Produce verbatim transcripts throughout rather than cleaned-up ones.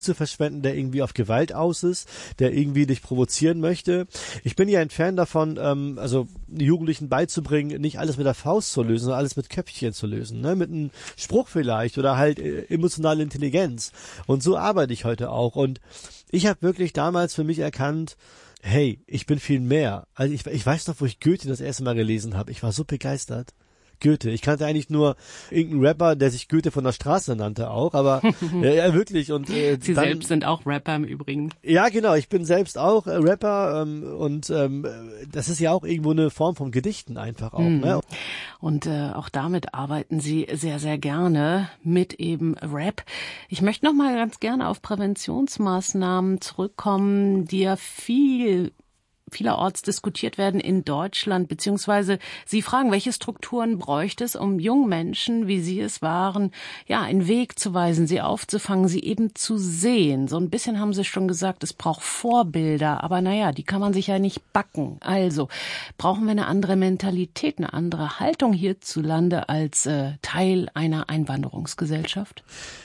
zu verschwenden, der irgendwie auf Gewalt aus ist, der irgendwie dich provozieren möchte. Ich bin ja ein Fan davon, ähm, also Jugendlichen beizubringen, nicht alles mit der Faust zu lösen, sondern alles mit Köpfchen zu lösen, ne? Mit einem Spruch vielleicht oder halt äh, emotionale Intelligenz. Und so arbeite ich heute auch. Und ich habe wirklich damals für mich erkannt, hey, ich bin viel mehr. Also ich, ich weiß noch, wo ich Goethe das erste Mal gelesen habe. Ich war so begeistert. Goethe. Ich kannte eigentlich nur irgendeinen Rapper, der sich Goethe von der Straße nannte auch, aber ja, ja wirklich. Und äh, Sie dann, selbst sind auch Rapper im Übrigen. Ja, genau. Ich bin selbst auch äh, Rapper ähm, und ähm, das ist ja auch irgendwo eine Form von Gedichten einfach auch. Hm. Ne? Und äh, auch damit arbeiten Sie sehr, sehr gerne mit eben Rap. Ich möchte noch mal ganz gerne auf Präventionsmaßnahmen zurückkommen, die ja viel vielerorts diskutiert werden in Deutschland, beziehungsweise Sie fragen, welche Strukturen bräuchte es, um jungen Menschen, wie Sie es waren, ja, einen Weg zu weisen, sie aufzufangen, sie eben zu sehen. So ein bisschen haben Sie schon gesagt, es braucht Vorbilder, aber naja, die kann man sich ja nicht backen. Also brauchen wir eine andere Mentalität, eine andere Haltung hierzulande als äh, Teil einer Einwanderungsgesellschaft?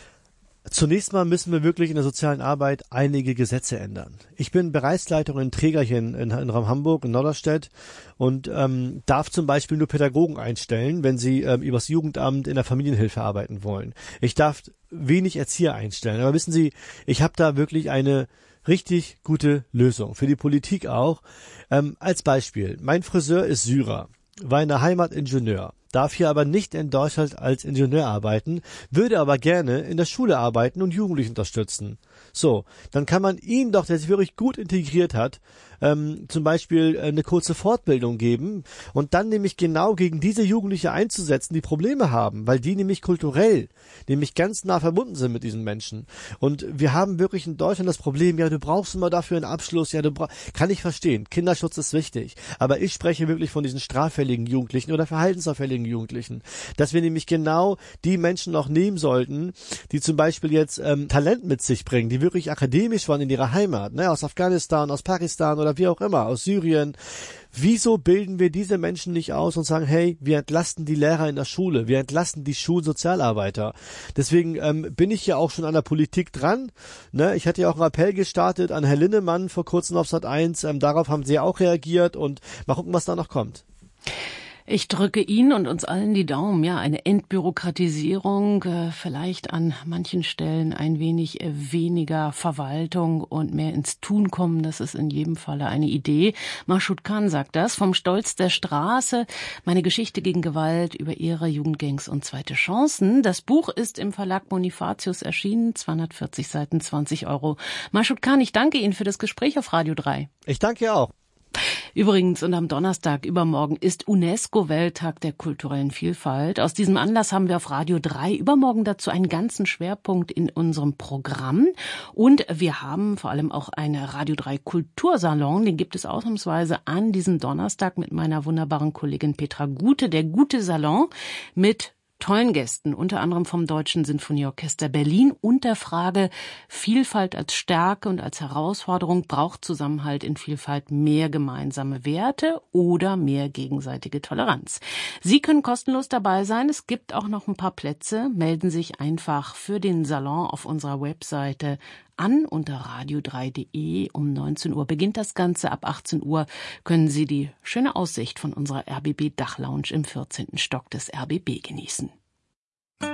Zunächst mal müssen wir wirklich in der sozialen Arbeit einige Gesetze ändern. Ich bin Bereichsleiterin in Trägerchen in, in Raum Hamburg, in Norderstedt und ähm, darf zum Beispiel nur Pädagogen einstellen, wenn sie ähm, übers Jugendamt in der Familienhilfe arbeiten wollen. Ich darf wenig Erzieher einstellen. Aber wissen Sie, ich habe da wirklich eine richtig gute Lösung. Für die Politik auch. Ähm, als Beispiel, mein Friseur ist Syrer, war in der Heimat Ingenieur. Darf hier aber nicht in Deutschland als Ingenieur arbeiten, würde aber gerne in der Schule arbeiten und Jugendliche unterstützen. So, dann kann man ihn doch, der sich wirklich gut integriert hat, ähm, zum Beispiel eine kurze Fortbildung geben und dann nämlich genau gegen diese Jugendliche einzusetzen, die Probleme haben, weil die nämlich kulturell, nämlich ganz nah verbunden sind mit diesen Menschen. Und wir haben wirklich in Deutschland das Problem, ja, du brauchst immer dafür einen Abschluss, ja, du brauchst, kann ich verstehen, Kinderschutz ist wichtig, aber ich spreche wirklich von diesen straffälligen Jugendlichen oder verhaltensauffälligen Jugendlichen, dass wir nämlich genau die Menschen noch nehmen sollten, die zum Beispiel jetzt ähm, Talent mit sich bringen, die wirklich akademisch waren in ihrer Heimat, ne, aus Afghanistan, aus Pakistan oder wie auch immer, aus Syrien. Wieso bilden wir diese Menschen nicht aus und sagen, hey, wir entlasten die Lehrer in der Schule, wir entlasten die Schulsozialarbeiter. Deswegen ähm, bin ich ja auch schon an der Politik dran. Ne? Ich hatte ja auch einen Appell gestartet an Herr Linnemann vor kurzem auf Sat eins. Ähm, darauf haben Sie ja auch reagiert und mal gucken, was da noch kommt. Ich drücke Ihnen und uns allen die Daumen, ja, eine Entbürokratisierung, äh, vielleicht an manchen Stellen ein wenig äh, weniger Verwaltung und mehr ins Tun kommen. Das ist in jedem Falle eine Idee. Mashoud Khan sagt das, vom Stolz der Straße, meine Geschichte gegen Gewalt über Ehre, Jugendgangs und zweite Chancen. Das Buch ist im Verlag Bonifatius erschienen, zweihundertvierzig Seiten, zwanzig Euro. Mashoud Khan, ich danke Ihnen für das Gespräch auf Radio drei. Ich danke auch. Übrigens, und am Donnerstag übermorgen ist UNESCO-Welttag der kulturellen Vielfalt. Aus diesem Anlass haben wir auf Radio drei übermorgen dazu einen ganzen Schwerpunkt in unserem Programm. Und wir haben vor allem auch einen Radio drei Kultursalon. Den gibt es ausnahmsweise an diesem Donnerstag mit meiner wunderbaren Kollegin Petra Gute. Der Gute Salon mit tollen Gästen, unter anderem vom Deutschen Sinfonieorchester Berlin und der Frage Vielfalt als Stärke und als Herausforderung, braucht Zusammenhalt in Vielfalt mehr gemeinsame Werte oder mehr gegenseitige Toleranz. Sie können kostenlos dabei sein. Es gibt auch noch ein paar Plätze. Melden sich einfach für den Salon auf unserer Webseite an unter radio drei punkt de. Um neunzehn Uhr beginnt das Ganze. Ab achtzehn Uhr können Sie die schöne Aussicht von unserer R B B Dachlounge im vierzehnten Stock des R B B genießen.